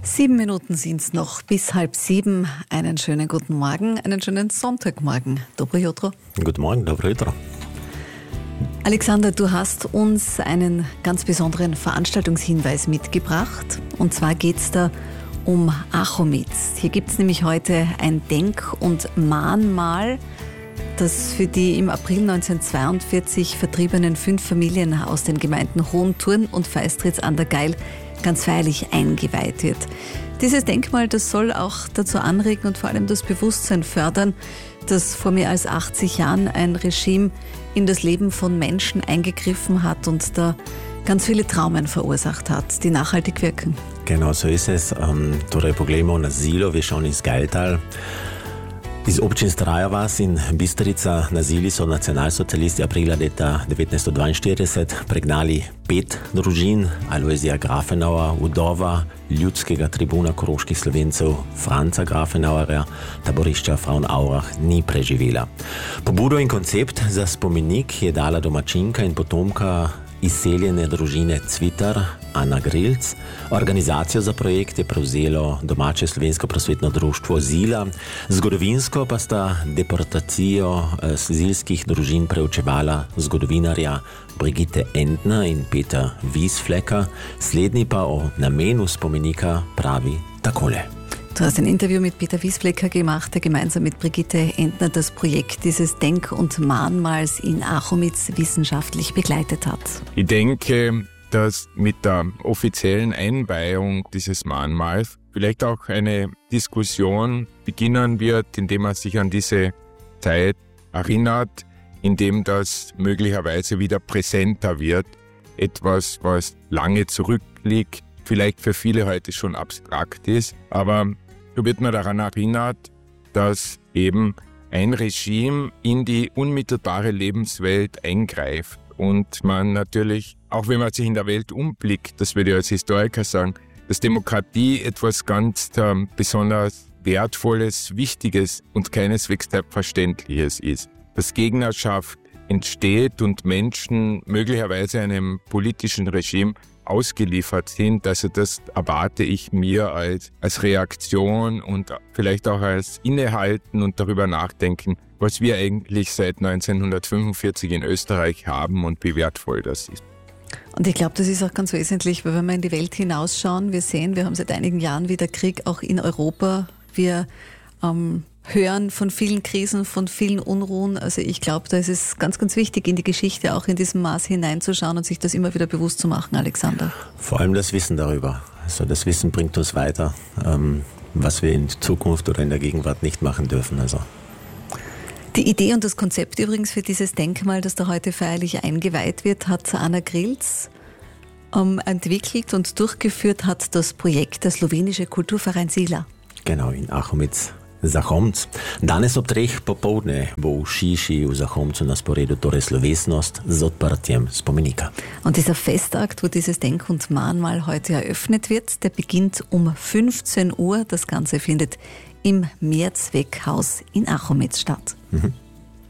7 Minuten sind es noch bis 6:30. Einen schönen guten Morgen, einen schönen Sonntagmorgen. Dobro jutro. Guten Morgen, dobro jutro. Alexander, du hast uns einen ganz besonderen Veranstaltungshinweis mitgebracht. Und zwar geht es da um Achomitz. Hier gibt es nämlich heute ein Denk- und Mahnmal, das für die im April 1942 vertriebenen 5 Familien aus den Gemeinden Hohenthurn und Feistritz an der Gail ganz feierlich eingeweiht wird. Dieses Denkmal, das soll auch dazu anregen und vor allem das Bewusstsein fördern, dass vor mehr als 80 Jahren ein Regime in das Leben von Menschen eingegriffen hat und da ganz viele Traumen verursacht hat, die nachhaltig wirken. Genau, so ist es. Torej poglejmo na Zilo, višao iz Gajtal. Iz občin Straja vas in Bistrica na Zili so nacionalsocialisti aprila leta 1942 pregnali 5 družin, Alojzija Grafenauer, udova ljudskega tribuna koroških Slovencev Franca Grafenauerja, taborišča Frauenaurach ni preživela. Pobudo in koncept za spomenik je dala domačinka in potomka izseljene družine Cvitar, Ana Grilc. Organizacijo za projekt je prevzelo domače slovensko prosvetno društvo Zila. Zgodovinsko pa sta deportacijo zilskih družin preučevala zgodovinarja Brigitte Entner in Peter Wiesflecker. Slednji pa o namenu spomenika pravi takole. Du hast ein Interview mit Peter Wiesflecker gemacht, der gemeinsam mit Brigitte Entner das Projekt dieses Denk- und Mahnmals in Achomitz wissenschaftlich begleitet hat. Ich denke, dass mit der offiziellen Einweihung dieses Mahnmals vielleicht auch eine Diskussion beginnen wird, indem man sich an diese Zeit erinnert, indem das möglicherweise wieder präsenter wird. Etwas, was lange zurückliegt, vielleicht für viele heute schon abstrakt ist, aber so wird man daran erinnert, dass eben ein Regime in die unmittelbare Lebenswelt eingreift und man natürlich, auch wenn man sich in der Welt umblickt, das würde ich als Historiker sagen, dass Demokratie etwas ganz besonders Wertvolles, Wichtiges und keineswegs Selbstverständliches ist. Dass Gegnerschaft entsteht und Menschen möglicherweise einem politischen Regime ausgeliefert sind. Also das erwarte ich mir als Reaktion und vielleicht auch als Innehalten und darüber nachdenken, was wir eigentlich seit 1945 in Österreich haben und wie wertvoll das ist. Und ich glaube, das ist auch ganz wesentlich, weil wenn wir in die Welt hinausschauen, wir sehen, wir haben seit einigen Jahren wieder Krieg auch in Europa. Wir hören von vielen Krisen, von vielen Unruhen. Also ich glaube, da ist es ganz, ganz wichtig, in die Geschichte auch in diesem Maß hineinzuschauen und sich das immer wieder bewusst zu machen, Alexander. Vor allem das Wissen darüber. Also das Wissen bringt uns weiter, was wir in Zukunft oder in der Gegenwart nicht machen dürfen. Also. Die Idee und das Konzept übrigens für dieses Denkmal, das da heute feierlich eingeweiht wird, hat Ana Grilc entwickelt und durchgeführt hat das Projekt der slowenische Kulturverein Zila. Genau, in Achomitz. Zahomc. Danes ob 3 popoldne bo v Šiši v Zahomcu na sporedu torej slovesnost z odprtjem spomenika. Und dieser Festakt, wo dieses Denk- und Mahnmal heute eröffnet wird, der beginnt um 15 Uhr. Das Ganze findet im Mehrzweckhaus in Achomitz statt.